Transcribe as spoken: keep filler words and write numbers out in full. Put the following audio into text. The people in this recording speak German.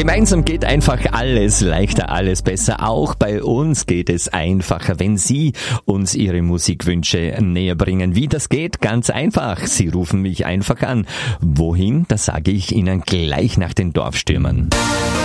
Gemeinsam geht einfach alles leichter, alles besser. Auch bei uns geht es einfacher, wenn Sie uns Ihre Musikwünsche näher bringen. Wie das geht? Ganz einfach. Sie rufen mich einfach an. Wohin? Das sage ich Ihnen gleich nach den Dorfstürmern.